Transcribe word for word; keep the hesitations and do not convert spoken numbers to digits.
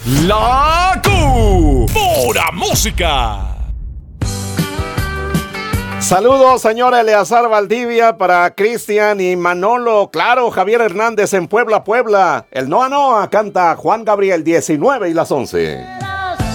La Q. Pura música. Saludos, señor Eleazar Valdivia, para Cristian y Manolo. Claro, Javier Hernández en Puebla, Puebla. El Noa Noa canta Juan Gabriel, diecinueve y las once.